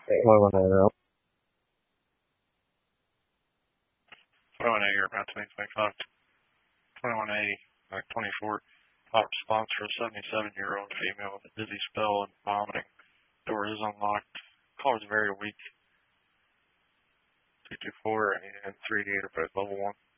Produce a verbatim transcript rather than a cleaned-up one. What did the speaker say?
twenty-one A R. twenty-one A, you're about to make twenty-five. twenty-one A, like twenty-four. Hot response for a seventy-seven-year-old female with a dizzy spell and vomiting. Door is unlocked. Caller is very weak. two two four and three eighty-eight are both level one.